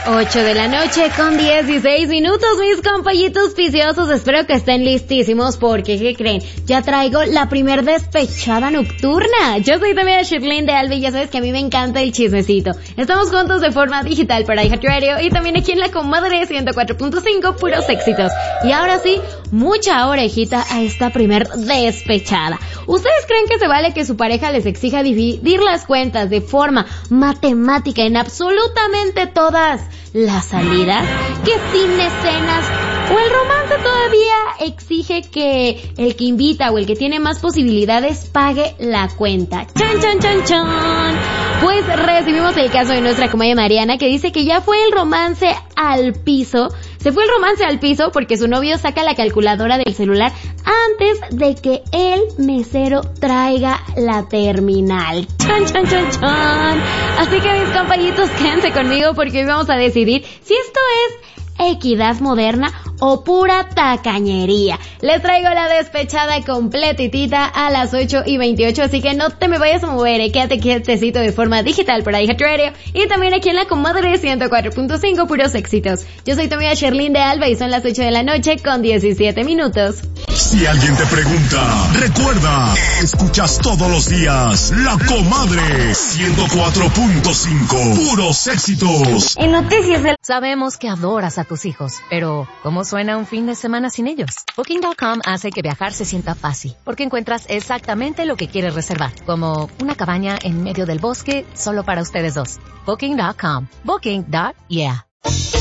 8 de la noche con 16 minutos, mis compañitos viciosos. Espero que estén listísimos porque, ¿qué creen? Ya traigo la primer despechada nocturna. Yo soy también Shirley de Alba y ya sabes que a mí me encanta el chismecito. Estamos juntos de forma digital para iHeartRadio y también aquí en la Comadre 104.5, puros éxitos. Y ahora sí, mucha orejita a esta primer despechada. ¿Ustedes creen que se vale que su pareja les exija dividir las cuentas de forma matemática en absolutamente todas las salidas? ¿Que cine, cenas o el romance todavía exige que el que invita o el que tiene más posibilidades pague la cuenta? ¡Chan, chan, chan, chan! Pues recibimos el caso de nuestra comadre Mariana, que dice que ya fue el romance al piso. Se fue el romance al piso porque su novio saca la calculadora del celular antes de que el mesero traiga la terminal. ¡Chan, chan, chan, chan! Así que mis compañitos, quédense conmigo porque hoy vamos a decidir si esto es equidad moderna o pura tacañería. Les traigo la despechada completitita a las 8:28, así que no te me vayas a mover, quédate quietecito de forma digital por iHeartRadio y también aquí en la Comadre 104.5, puros éxitos. Yo soy tu amiga Shirley de Alba y son las 8 de la noche con 17 minutos. Si alguien te pregunta, recuerda, escuchas todos los días La Comadre 104.5, puros éxitos. En noticias del... Sabemos que adoras a tus hijos, pero ¿cómo suena un fin de semana sin ellos? Booking.com hace que viajar se sienta fácil, porque encuentras exactamente lo que quieres reservar, como una cabaña en medio del bosque solo para ustedes dos. Booking.com. Booking.yeah.